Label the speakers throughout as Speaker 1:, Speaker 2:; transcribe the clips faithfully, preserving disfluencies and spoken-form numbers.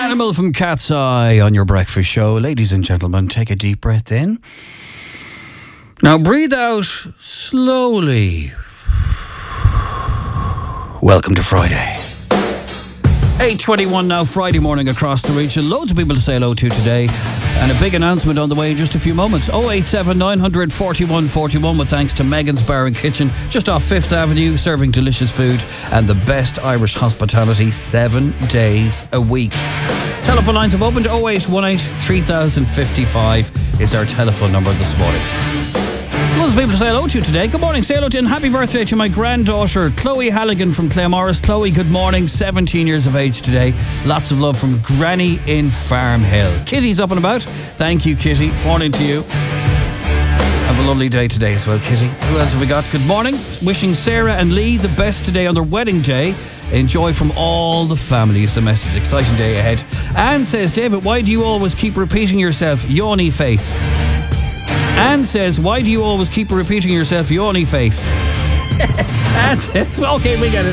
Speaker 1: Animal from Cat's Eye on your breakfast show. Ladies and gentlemen, take a deep breath in. Now breathe out slowly. Welcome to Friday. eight twenty-one now, Friday morning across the region. Loads of people to say hello to today. And a big announcement on the way in just a few moments. oh eight seven nine hundred forty-one forty-one with thanks to Megan's Bar and Kitchen, just off Fifth Avenue, serving delicious food and the best Irish hospitality seven days a week. Telephone lines have opened. oh eight one eight three thousand fifty-five is our telephone number this morning. Lots of people to say hello to today. Good morning, say hello to and happy birthday to my granddaughter Chloe Halligan from Claremorris. Chloe, good morning, seventeen years of age today. Lots of love from Granny in Farm Hill. Kitty's up and about. Thank you, Kitty. Morning to you. Have a lovely day today as well, Kitty. Who else have we got? Good morning. Wishing Sarah and Lee the best today on their wedding day. Enjoy from all the family is the message. Exciting day ahead. Anne says, David, why do you always keep repeating yourself? Yawny face. Anne says, why do you always keep repeating yourself? Yawny face. Anne says, okay, we get it.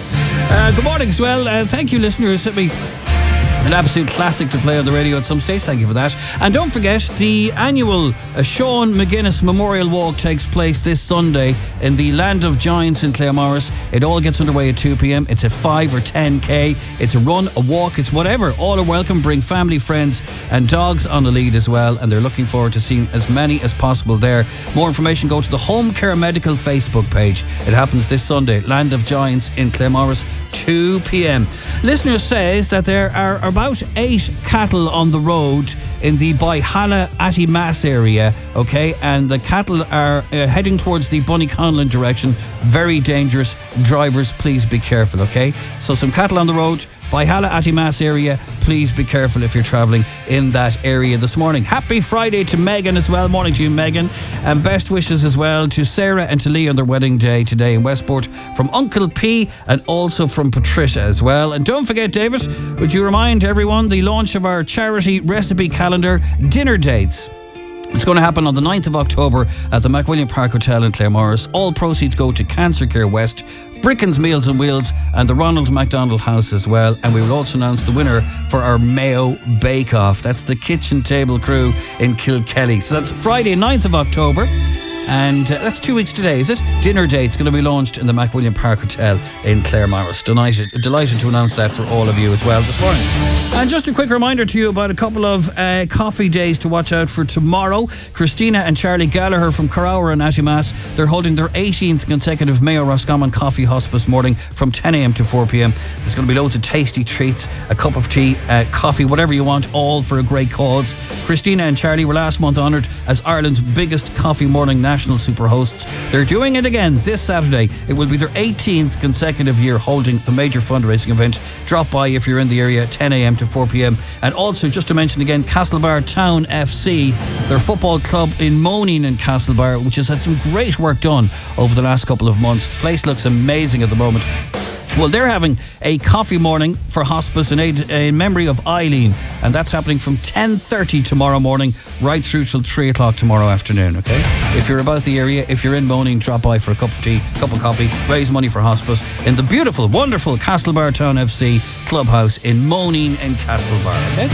Speaker 1: Uh, good morning as well. Uh, thank you, listeners. Sent me an absolute classic to play on the radio at some stage. Thank you for that. And don't forget, the annual uh, Sean McGuinness Memorial Walk takes place this Sunday in the Land of Giants in Claremorris. It all gets underway at two p.m. It's a five or ten K. It's a run, a walk, it's whatever. All are welcome. Bring family, friends and dogs on the lead as well. And they're looking forward to seeing as many as possible there. More information, go to the Home Care Medical Facebook page. It happens this Sunday, Land of Giants in Claremorris, two p.m. Listener says that there are about eight cattle on the road in the Byhalla Attimass area, okay, and the cattle are uh, heading towards the Bunnyconlon direction. Very dangerous. Drivers, please be careful, okay? So some cattle on the road, Byhalla Attimass area. Please be careful if you're travelling in that area this morning. Happy Friday to Megan as well. Morning to you, Megan. And best wishes as well to Sarah and to Lee on their wedding day today in Westport from Uncle P and also from Patricia as well. And don't forget, David, would you remind everyone the launch of our charity recipe calendar dinner dates? It's going to happen on the ninth of October at the McWilliam Park Hotel in Claremorris. All proceeds go to Cancer Care West, Bricken's Meals and Wheels and the Ronald McDonald House as well. And we will also announce the winner for our Mayo Bake Off. That's the Kitchen Table crew in Kilkelly. So that's Friday, ninth of October. And uh, that's two weeks today, is it? Dinner date's going to be launched in the McWilliam Park Hotel in Claremorris. Delighted, delighted to announce that for all of you as well this morning. And just a quick reminder to you about a couple of uh, coffee days to watch out for tomorrow. Christina and Charlie Gallagher from Carrower and Attimass, they're holding their eighteenth consecutive Mayo Roscommon Coffee Hospice morning from ten a.m. to four p.m. There's going to be loads of tasty treats, a cup of tea, uh, coffee, whatever you want, all for a great cause. Christina and Charlie were last month honoured as Ireland's biggest coffee morning national super hosts. They're doing it again this Saturday. It will be their eighteenth consecutive year holding the major fundraising event. Drop by if you're in the area at ten a.m. to four p.m. And also, just to mention again, Castlebar Town F C, their football club in Moaning in Castlebar, which has had some great work done over the last couple of months. The place looks amazing at the moment. Well, they're having a coffee morning for hospice in, aid, in memory of Eileen, and that's happening from ten thirty tomorrow morning right through till three o'clock tomorrow afternoon, okay? If you're about the area, if you're in Moaning, drop by for a cup of tea, cup of coffee, raise money for hospice in the beautiful, wonderful Castlebar Town F C clubhouse in Moaning and Castlebar, okay?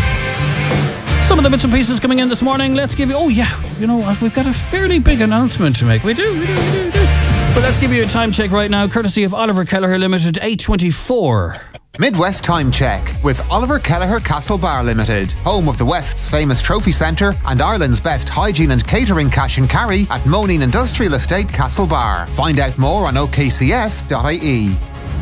Speaker 1: Some of the bits and pieces coming in this morning. Let's give you, oh yeah, you know what, we've got a fairly big announcement to make. We do, we do, we do, we do. But let's give you a time check right now, courtesy of Oliver Kelleher Limited, eight twenty-four.
Speaker 2: Midwest Time Check with Oliver Kelleher Castlebar Limited, home of the West's famous trophy centre and Ireland's best hygiene and catering cash and carry at Moaning Industrial Estate, Castlebar. Find out more on o k c s dot i e.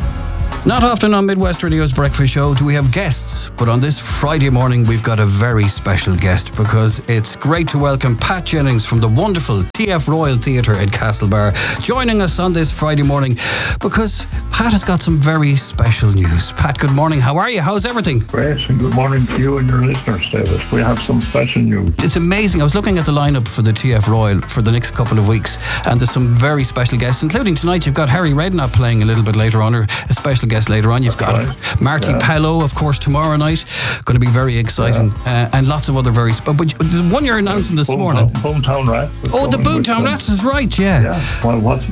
Speaker 1: Not often on Midwest Radio's breakfast show do we have guests, but on this Friday morning we've got a very special guest because it's great to welcome Pat Jennings from the wonderful T F Royal Theatre in Castlebar joining us on this Friday morning because Pat has got some very special news. Pat, good morning. How are you? How's everything?
Speaker 3: Great, and good morning to you and your listeners, David. We have some special news.
Speaker 1: It's amazing. I was looking at the lineup for the T F Royal for the next couple of weeks, and there's some very special guests, including tonight you've got Harry Redknapp playing a little bit later on, or a special guest later on. You've got right. Marty yeah. Pellow, of course, tomorrow night. Going to be very exciting. Yeah. Uh, and lots of other very... Sp- but the one you're announcing this
Speaker 3: Boom,
Speaker 1: morning...
Speaker 3: Boomtown Rats.
Speaker 1: Oh, the Boomtown Rats is right, yeah.
Speaker 3: Yeah. Well, what, what,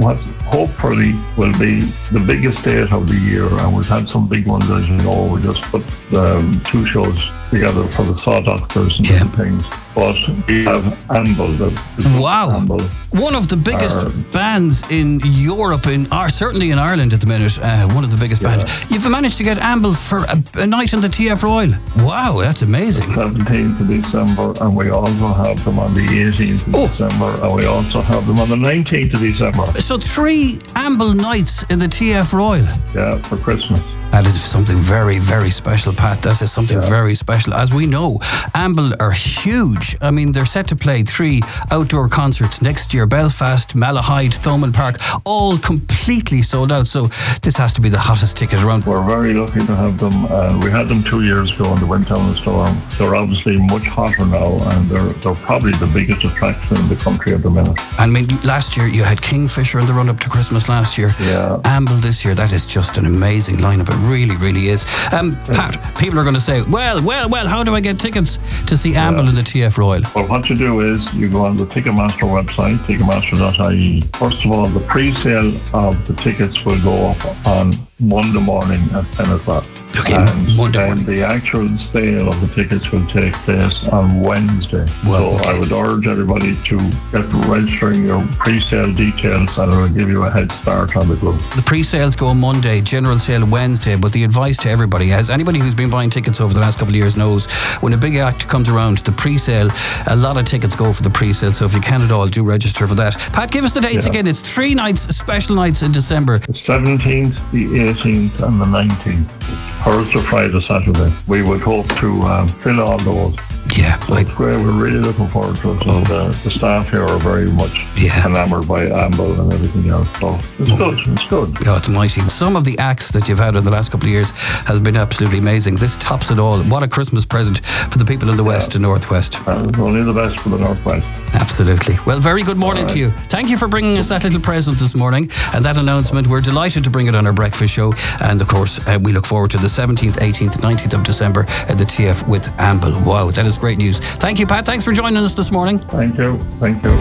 Speaker 3: hopefully will be the biggest date of the year, and we've had some big ones, as you know. We just put um, two shows together for the Saw Doctors and
Speaker 1: Yeah.
Speaker 3: different things. But we have Amble. The, the
Speaker 1: Wow.
Speaker 3: Amble.
Speaker 1: One of the biggest
Speaker 3: Are-
Speaker 1: bands in Europe, in or certainly in Ireland at the minute, uh, one of the biggest
Speaker 3: Yeah.
Speaker 1: bands. You've managed to get Amble for a, a night in the T F Royal. Wow, that's amazing.
Speaker 3: seventeenth of December, and we also have them on the eighteenth of
Speaker 1: Oh.
Speaker 3: December, and we also have them on the nineteenth of December.
Speaker 1: So three Amble nights in the T F Royal.
Speaker 3: Yeah, for Christmas.
Speaker 1: That is something very, very special, Pat. That is something
Speaker 3: Yeah.
Speaker 1: very special. As we know, Amble are huge. I mean, they're set to play three outdoor concerts next year. Belfast, Malahide, Thomond Park, all completely sold out. So this has to be the hottest ticket around.
Speaker 3: We're very lucky to have them, and we had them two years ago in the Went Down the Storm. They're obviously much hotter now, and they're they're probably the biggest attraction in the country at the minute.
Speaker 1: I mean, last year you had Kingfisher in the run-up to Christmas last year.
Speaker 3: Yeah.
Speaker 1: Amble this year, that is just an amazing lineup. It really, really is. Um, Pat, people are going to say, well, well, well, how do I get tickets to see Amble
Speaker 3: Yeah.
Speaker 1: in the T F Royal?
Speaker 3: Well, what you do is you go on the Ticketmaster website, ticketmaster dot I E. First of all, the pre-sale of the tickets will go up on Monday morning at ten o'clock.
Speaker 1: Okay,
Speaker 3: and
Speaker 1: Monday
Speaker 3: then
Speaker 1: morning.
Speaker 3: the actual sale of the tickets will take place on Wednesday.
Speaker 1: Well,
Speaker 3: so
Speaker 1: okay.
Speaker 3: I would urge everybody to get registering your pre-sale details, and it will give you a head start on the group.
Speaker 1: The pre-sales go on Monday, general sale Wednesday, but the advice to everybody, as anybody who's been buying tickets over the last couple of years knows, when a big act comes around, the pre-sale, a lot of tickets go for the pre-sale, so if you can at all, do register for that. Pat, give us the dates
Speaker 3: Yeah.
Speaker 1: again. It's three nights, special nights in December.
Speaker 3: The seventeenth, the eighteenth, and the nineteenth. Thursday, Friday, Saturday. We would hope to um, fill all those.
Speaker 1: Yeah,
Speaker 3: So it's great. We're really looking forward to it. And, uh, the staff here are very much
Speaker 1: Yeah.
Speaker 3: enamoured by Amble and everything else. So it's good. It's good.
Speaker 1: Oh, it's mighty. Some of the acts that you've had in the last couple of years has been absolutely amazing. This tops it all. What a Christmas present for the people in the West and Northwest.
Speaker 3: Uh, only the best for the Northwest.
Speaker 1: Absolutely. Well, very good morning to you. Thank you for bringing us that little present this morning and that announcement. We're delighted to bring it on our breakfast show. And of course, uh, we look forward to the seventeenth, eighteenth, nineteenth of December at the T F with Amble. Wow, that is great news. Thank you, Pat. Thanks for joining us this morning.
Speaker 3: Thank you. Thank you.